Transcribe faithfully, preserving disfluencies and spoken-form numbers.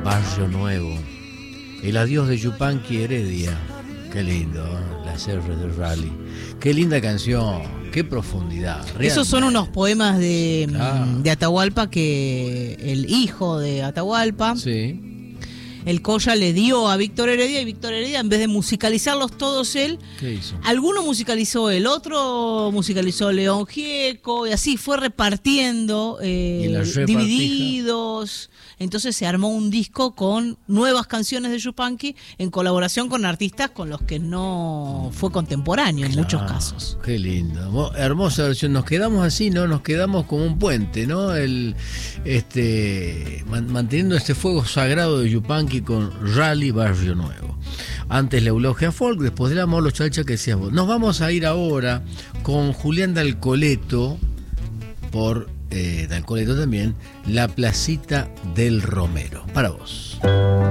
Barrio Nuevo. El adiós de Yupanqui Heredia. Qué lindo, ¿eh? Las R de Rally. Qué linda canción, qué profundidad. Realmente. Esos son unos poemas de, Ah. de Atahualpa que el hijo de Atahualpa, Sí. el Colla, le dio a Víctor Heredia, y Víctor Heredia, en vez de musicalizarlos todos él, ¿Qué hizo? alguno musicalizó él, otro musicalizó León Gieco, y así fue repartiendo, eh, ¿Y la repartija? divididos. Entonces se armó un disco con nuevas canciones de Yupanqui en colaboración con artistas con los que no fue contemporáneo en Claro, muchos casos. Qué lindo. Mo- Hermosa versión. Nos quedamos así, ¿no? Nos quedamos como un puente, ¿no? El, este, man- manteniendo este fuego sagrado de Yupanqui con Rally Barrio Nuevo. Antes la Eulogia Folk, después del amor, los Chalcha que decías vos. Nos vamos a ir ahora con Julián Dalcoleto, por eh, Dalcoleto también, La Placita del Romero. Para vos.